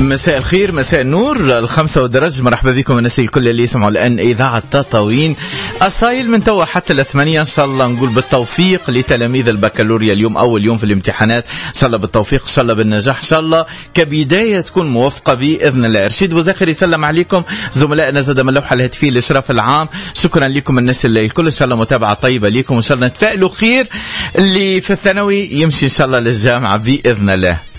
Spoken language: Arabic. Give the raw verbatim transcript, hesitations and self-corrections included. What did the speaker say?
مساء الخير، مساء النور، الخمسة ودرج. مرحبا بكم الناس الكل اللي يسمعوا الآن إذاعة تطاوين أصايل من توا حتى الثمانية. إن شاء الله نقول بالتوفيق لتلاميذ البكالوريا، اليوم أول يوم في الامتحانات، إن شاء الله بالتوفيق، إن شاء الله بالنجاح، إن شاء الله كبداية تكون موفقة بإذن الله. رشيد بوزاخر يسلم عليكم، زملائنا زاد من اللوحة الهاتفية الإشراف العام، شكرا لكم الناس اللي الكل، إن شاء الله متابعة طيبة لكم، إن شاء الله نتفائلوا خير. اللي في الثانوي يمشي إن شاء الله للجامعة بإذن الله.